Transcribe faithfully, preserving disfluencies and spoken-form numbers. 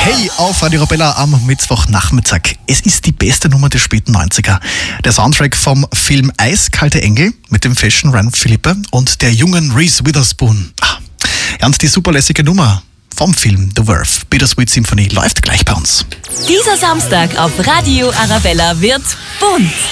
Hey auf Radio Arabella am Mittwochnachmittag. Es ist die beste Nummer der späten neunziger. Der Soundtrack vom Film Eiskalte Engel mit dem Fashion Run Philippe und der jungen Reese Witherspoon. Ah, ja, und die superlässige Nummer vom Film The Verve, Bittersweet Symphony, läuft gleich bei uns. Dieser Samstag auf Radio Arabella wird bunt.